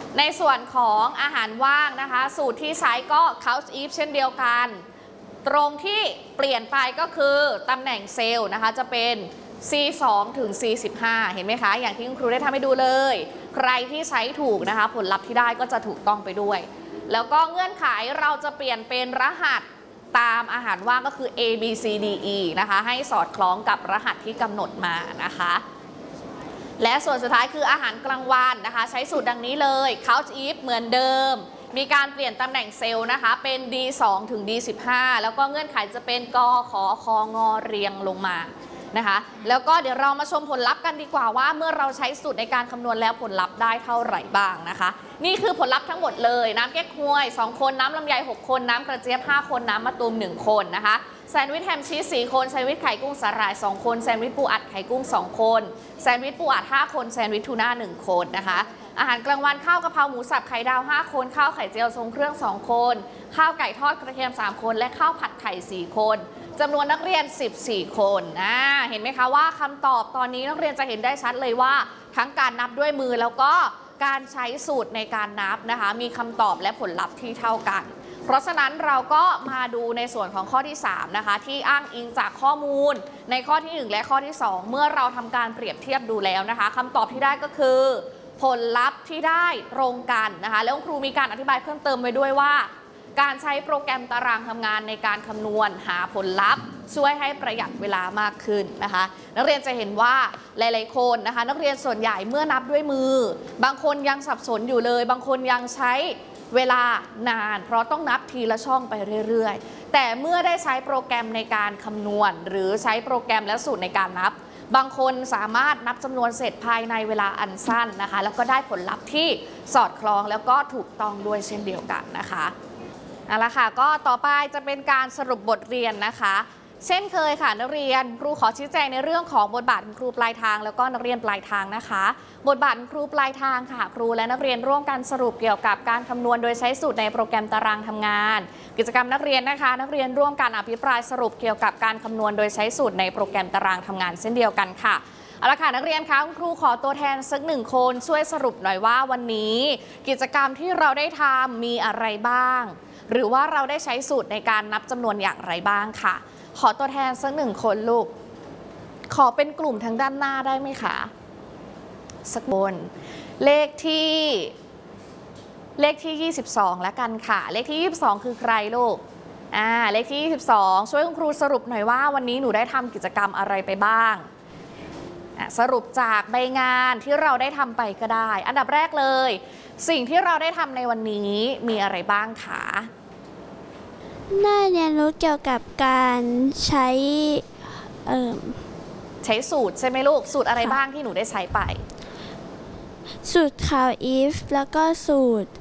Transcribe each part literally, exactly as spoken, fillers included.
ในส่วนของอาหารว่างนะคะสูตรที่ใช้ก็ Couch Eve เช่นเดียวกันตรงที่เปลี่ยนไปก็คือตำแหน่งเซลล์นะคะจะเป็น ซี สอง ถึง ซี สิบห้า เห็นไหมคะอย่างที่คุณครูได้ทำให้ดูเลยใครที่ใช้ถูกนะคะผลลัพธ์ที่ได้ก็จะถูกต้องไปด้วยแล้วก็เงื่อนไขเราจะเปลี่ยนเป็นรหัสตามอาหารว่างก็คือ A B C D E นะคะให้สอดคล้องกับรหัสที่กำหนดมานะคะและส่วนสุดท้ายคืออาหารกลางวันนะคะใช้สูตรดังนี้เลย Couch Eve เหมือนเดิมมีการเปลี่ยนตำแหน่งเซลล์นะคะเป็น ดี สอง ถึง ดี สิบห้า แล้วก็เงื่อนไขจะเป็นกขอคงเรียงลงมานะคะแล้วก็เดี๋ยวเรามาชมผลลัพธ์กันดีกว่าว่าเมื่อเราใช้สูตรในการคำนวณแล้วผลลัพธ์ได้เท่าไหร่บ้างนะคะนี่คือผลลัพธ์ทั้งหมดเลยน้ำแก้ควยสองคนน้ำลำไยหกคนน้ำกระเจี๊ยบห้าคนน้ำมะตูมหนึ่งคนนะคะแซนด์วิชแฮมชีสสี่คนแซนด์วิชไข่กุ้งสาหร่ายสองคนแซนด์วิชปูอัดไข่กุ้งสองคนแซนด์วิชปูอัดห้าคนแซนด์วิชทูน่าหนึ่งคนนะคะอาหารกลางวันข้าวกะเพราหมูสับไข่ดาวห้าคนข้าวไข่เจียวทรงเครื่องสองคนข้าวไก่ทอดกระเทียมสามคนและข้าวผัดไข่สี่คนจำนวนนักเรียนสิบสี่คนนะเห็นไหมคะว่าคำตอบตอนนี้นักเรียนจะเห็นได้ชัดเลยว่าทั้งการนับด้วยมือแล้วก็การใช้สูตรในการนับนะคะมีคำตอบและผลลัพธ์ที่เท่ากันเพราะฉะนั้นเราก็มาดูในส่วนของข้อที่สามนะคะที่อ้างอิงจากข้อมูลในข้อที่หนึ่งและข้อที่สองเมื่อเราทำการเปรียบเทียบดูแล้วนะคะคำตอบที่ได้ก็คือผลลัพธ์ที่ได้ตรงกันนะคะแล้วครูมีการอธิบายเพิ่มเติมไว้ด้วยว่าการใช้โปรแกรมตารางทำงานในการคำนวณหาผลลัพธ์ช่วยให้ประหยัดเวลามากขึ้นนะคะนักเรียนจะเห็นว่าหลายๆคนนะคะนักเรียนส่วนใหญ่เมื่อนับด้วยมือบางคนยังสับสนอยู่เลยบางคนยังใช้เวลานานเพราะต้องนับทีละช่องไปเรื่อยๆแต่เมื่อได้ใช้โปรแกรมในการคำนวณหรือใช้โปรแกรมและสูตรในการนับบางคนสามารถนับจำนวนเสร็จภายในเวลาอันสั้นนะคะแล้วก็ได้ผลลัพธ์ที่สอดคล้องแล้วก็ถูกต้องด้วยเช่นเดียวกันนะคะเอาละค่ะก็ต่อไปจะเป็นการสรุปบทเรียนนะคะเช่นเคยค่ะนักเรียนครูขอชี้แจงในเรื่องของบทบาทครูปลายทางแล้วก็นักเรียนปลายทางนะคะบทบาทครูปลายทางค่ะครูและนักเรียนร่วมกันสรุปเกี่ยวกับการคำนวณโดยใช้สูตรในโปรแกรมตารางทำงานกิจกรรมนักเรียนนะคะนักเรียนร่วมกันอภิปรายสรุปเกี่ยวกับการคำนวณโดยใช้สูตรในโปรแกรมตารางทำงานเช่นเดียวกันค่ะเอาละค่ะนักเรียนคะครูขอตัวแทนสักหนึ่งคนช่วยสรุปหน่อยว่าวันนี้กิจกรรมที่เราได้ทำมีอะไรบ้างหรือว่าเราได้ใช้สูตรในการนับจำนวนอย่างไรบ้างค่ะขอตัวแทนสักหนึ่งคนลูกขอเป็นกลุ่มทางด้านหน้าได้ไหมคะสักคนเลขที่เลขที่ยี่สิบสองแล้วกันค่ะเลขที่ยี่สิบสองคือใครลูกอ่าเลขที่ยี่สิบสองช่วยคุณครูสรุปหน่อยว่าวันนี้หนูได้ทำกิจกรรมอะไรไปบ้างสรุปจากใบงานที่เราได้ทำไปก็ได้อันดับแรกเลยสิ่งที่เราได้ทำในวันนี้มีอะไรบ้างคะได้เรียนรู้เกี่ยวกับการใช้เอ่อใช้สูตรใช่ไหมลูกสูตรอะไรบ้างที่หนูได้ใช้ไปสูตรข่าว if แล้วก็สูตร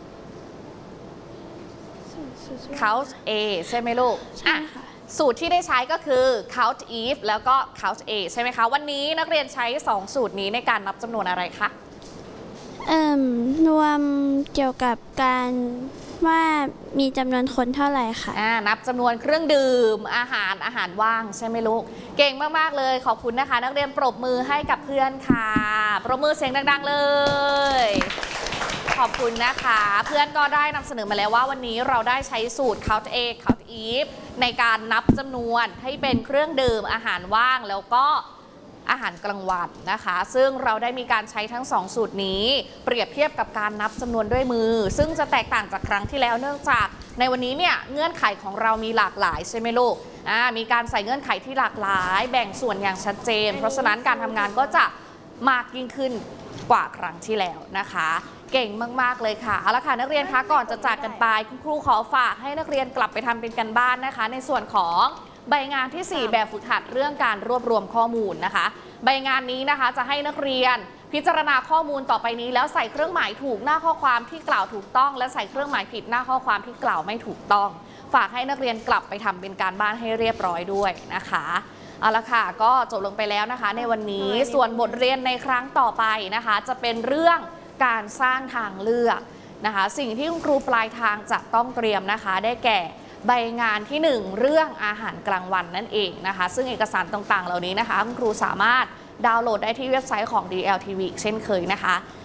Couch A ใช่ไหมลูกใช่ค่ะสูตรที่ได้ใช้ก็คือ Couch Eve แล้วก็ Couch A ใช่ไหมคะวันนี้นักเรียนใช้สองสูตรนี้ในการนับจำนวนอะไรคะเอ่มรวมเกี่ยวกับการว่ามีจำนวนคนเท่าไหร่ค่ะอ่านับจำนวนเครื่องดื่มอาหารอาหารว่างใช่ไหมลูกเก่งมากๆเลยขอบคุณนะคะนักเรียนปรบมือให้กับเพื่อนค่ะปรบมือเสียงดังๆเลยขอบคุณนะคะเพื่อนก็ได้นำเสนอมาแล้วว่าวันนี้เราได้ใช้สูตร Couch A Couch Eve ในการนับจำนวนให้เป็นเครื่องดื่มอาหารว่างแล้วก็อาหารกลางวันนะคะซึ่งเราได้มีการใช้ทั้งสองสูตรนี้เปรียบเทียบกับการนับจำนวนด้วยมือซึ่งจะแตกต่างจากครั้งที่แล้วเนื่องจากในวันนี้เนี่ยเงื่อนไขของเรามีหลากหลายใช่ไหมลูกอ่ามีการใส่เงื่อนไขที่หลากหลายแบ่งส่วนอย่างชัดเจนเพราะฉะนั้นการทำงานก็จะมากยิ่งขึ้นกว่าครั้งที่แล้วนะคะเก่งมากๆเลยค่ะเอาละค่ะนักเรียนคะก่อนจะจากกันไปคุณครูขอฝากให้นักเรียนกลับไปทำเป็นกันบ้านนะคะในส่วนของใบงานที่สี่แบบฝึกหัดเรื่องการรวบรวมข้อมูลนะคะใบงานนี้นะคะจะให้นักเรียนพิจารณาข้อมูลต่อไปนี้แล้วใส่เครื่องหมายถูกหน้าข้อความที่กล่าวถูกต้องและใส่เครื่องหมายผิดหน้าข้อความที่กล่าวไม่ถูกต้องฝากให้นักเรียนกลับไปทำเป็นการบ้านให้เรียบร้อยด้วยนะคะเอาละค่ะก็จบลงไปแล้วนะคะในวันนี้ส่วนบทเรียนในครั้งต่อไปนะคะจะเป็นเรื่องการสร้างทางเลือกนะคะสิ่งที่คุณครูปลายทางจะต้องเตรียมนะคะได้แก่ใบงานที่หนึ่งเรื่องอาหารกลางวันนั่นเองนะคะซึ่งเอกสารต่างๆเหล่านี้นะคะคุณครูสามารถดาวน์โหลดได้ที่เว็บไซต์ของ ดี แอล ที วี เช่นเคยนะคะ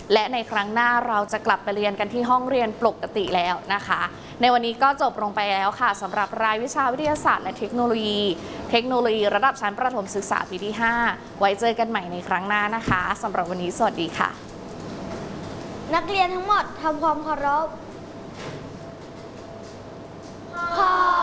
และในครั้งหน้าเราจะกลับไปเรียนกันที่ห้องเรียนปกติแล้วนะคะ ในวันนี้ก็จบลงไปแล้วค่ะสำหรับรายวิชาวิทยาศาสตร์และเทคโนโลยีเทคโนโลยีระดับชั้นประถมศึกษาปีที่ห้าไว้เจอกันใหม่ในครั้งหน้านะคะสำหรับวันนี้สวัสดีค่ะนักเรียนทั้งหมดทำความเคารพขอ